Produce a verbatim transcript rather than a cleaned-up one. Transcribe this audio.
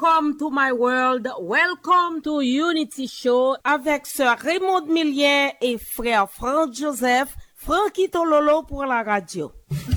Welcome to my world. Welcome to Unity Show avec sœur Raymond Millier et frère Franck Joseph, Francky Tololo pour la radio.